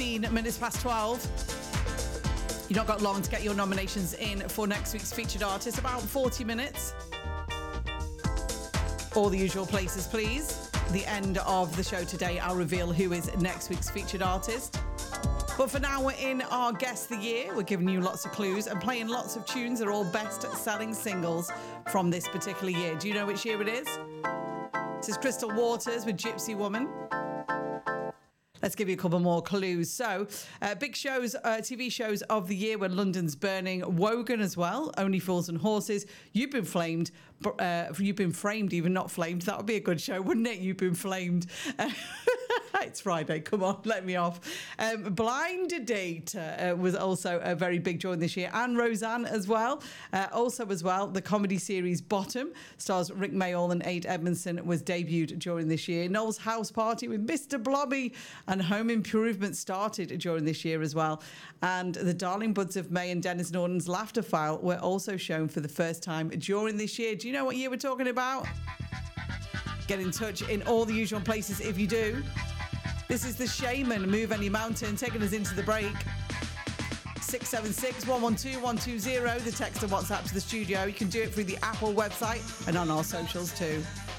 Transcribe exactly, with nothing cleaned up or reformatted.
fifteen minutes past twelve. You've not got long to get your nominations in for next week's featured artist. About forty minutes. All the usual places, please. The end of the show today, I'll reveal who is next week's featured artist. But for now, we're in our Guess the Year. We're giving you lots of clues and playing lots of tunes that are all best-selling singles from this particular year. Do you know which year it is? This is Crystal Waters with Gypsy Woman. Let's give you a couple more clues. So, uh, big shows, uh, T V shows of the year when London's burning. Wogan as well. Only Fools and Horses. You've Been Flamed. Uh, you've Been Framed, even not Flamed. That would be a good show, wouldn't it? You've Been Flamed. Uh, it's Friday. Come on, let me off. Um, Blind Date uh, was also a very big joy this year. And Roseanne as well. Uh, also as well, the comedy series Bottom stars Rick Mayall and Ade Edmondson was debuted during this year. Noel's House Party with Mister Blobby and Home Improvement started during this year as well. And The Darling Buds of May and Dennis Norton's Laughter File were also shown for the first time during this year. Do you know what year we're talking about? Get in touch in all the usual places if you do. This is The Shaman, Move Any Mountain, taking us into the break. six seven six, one one two, one two zero, the text and WhatsApp to the studio. You can do it through the Apple website and on our socials too.